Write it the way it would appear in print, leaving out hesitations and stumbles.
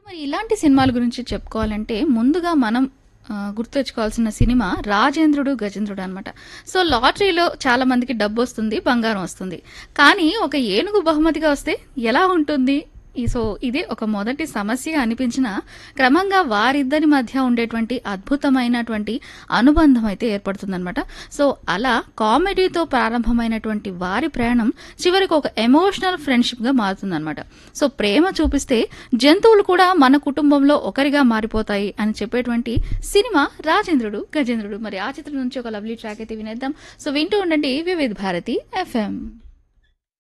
మరి ఇలాంటి సినిమాల గురించి చెప్పుకోవాలంటే ముందుగా మనం గుర్తొచ్చుకోవాల్సిన సినిమా 'రాజేంద్రుడు గజేంద్రుడు' అనమాట. సో లాటరీలో చాలా మందికి డబ్బొస్తుంది, బంగారం వస్తుంది. కానీ ఒక ఏనుగు బహుమతిగా వస్తే ఎలా ఉంటుంది? సో ఇదే ఒక మొదటి సమస్యగా అనిపించిన క్రమంగా వారిద్దరి మధ్య ఉండేటువంటి అద్భుతమైనటువంటి అనుబంధం అయితే ఏర్పడుతుందన్నమాట. సో అలా కామెడీతో ప్రారంభమైనటువంటి వారి ప్రయాణం చివరికి ఒక ఎమోషనల్ ఫ్రెండ్షిప్గా మారుతుందన్నమాట. సో ప్రేమ చూపిస్తే జంతువులు కూడా మన కుటుంబంలో ఒకరిగా మారిపోతాయి అని చెప్పేటువంటి సినిమా 'రాజేంద్రుడు గజేంద్రుడు'. మరి ఆ చిత్రం నుంచి ఒక లవ్లీ ట్రాక్ అయితే వినేద్దాం. సో వింటూ ఉండండి వివిధ భారతి FM.